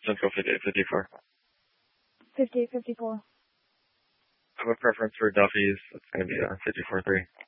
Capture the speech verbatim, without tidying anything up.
Let's go fifty-eight fifty-four. fifty-eight fifty-four. I have a preference for Duffy's. It's going to be a fifty-four three.